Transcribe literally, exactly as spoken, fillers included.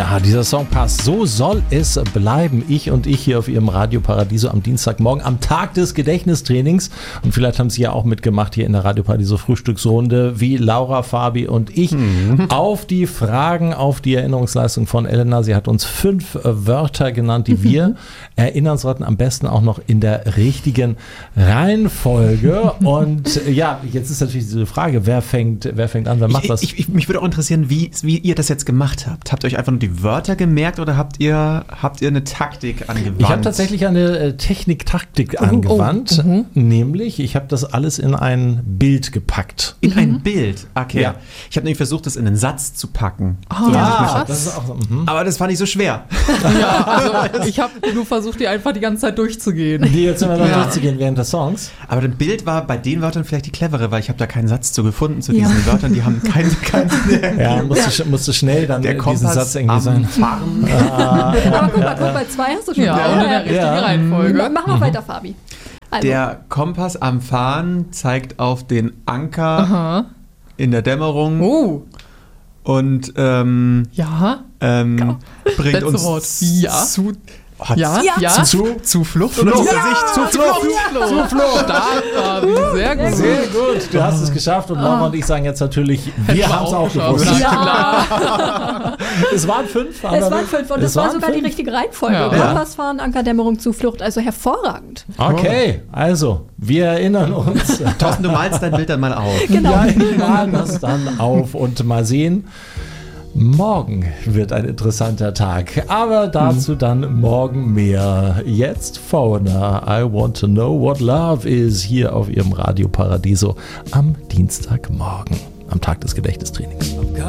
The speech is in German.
Tja, dieser Song passt. So soll es bleiben. Ich und ich hier auf Ihrem Radio Paradiso am Dienstagmorgen, am Tag des Gedächtnistrainings. Und vielleicht haben Sie ja auch mitgemacht hier in der Radio Paradiso Frühstücksrunde, wie Laura, Fabi und ich, mhm. auf die Fragen, auf die Erinnerungsleistung von Elena. Sie hat uns fünf Wörter genannt, die wir erinnern sollten. Am besten auch noch in der richtigen Reihenfolge. Und ja, jetzt ist natürlich diese Frage, wer fängt, wer fängt an, wer macht was? Ich, ich, mich würde auch interessieren, wie, wie ihr das jetzt gemacht habt. Habt ihr euch einfach nur die Wörter gemerkt oder habt ihr, habt ihr eine Taktik angewandt? Ich habe tatsächlich eine äh, Technik-Taktik oh, angewandt, oh, nämlich ich habe das alles in ein Bild gepackt. In mhm. ein Bild? Okay. Ja. Ich habe nämlich versucht, das in einen Satz zu packen. Oh, so, ja, das ist auch so, mhm. Aber das war nicht so schwer. Ja, also ich habe nur versucht, die einfach die ganze Zeit durchzugehen. Die jetzt immer noch ja. durchzugehen während des Songs. Aber das Bild war bei den Wörtern vielleicht die clevere, weil ich habe da keinen Satz zu gefunden zu diesen ja. Wörtern. Die haben keinen... keinen ja, musste, musste schnell dann der diesen Satz irgendwie sein. Fahren. Ah, ja, aber guck mal, guck mal, zwei hast du schon. Ja, ja, ohne der richtige ja. Reihenfolge. Mach mal weiter, Fabi. Also. Der Kompass am Fahren zeigt auf den Anker Aha. in der Dämmerung. Oh. Und ähm, ja. ähm, bringt Letzte uns Wort. Ja. zu... Hat ja, ja. Zu, zu, zu Flucht oder Flucht. zu Ja. Sicht? Zu Flucht. Ja. Zu Flucht. Stark, Fabi. Sehr gut. Sehr gut. Du hast es geschafft und Laura und ich sagen jetzt natürlich, wir haben es auch gewusst. Ja. Es waren fünf. Es waren fünf und es, es war sogar fünf. Die richtige Reihenfolge. Ja. Kompassfahren, Ankerdämmerung, Zuflucht, also hervorragend. Okay, also wir erinnern uns. Thorsten, du malst dein Bild dann mal auf. Genau. Ja, ich mal das dann auf und mal sehen. Morgen wird ein interessanter Tag, aber dazu dann morgen mehr. Jetzt Foreigner, I Want to Know What Love Is, hier auf Ihrem Radio Paradiso am Dienstagmorgen, am Tag des Gedächtnistrainings.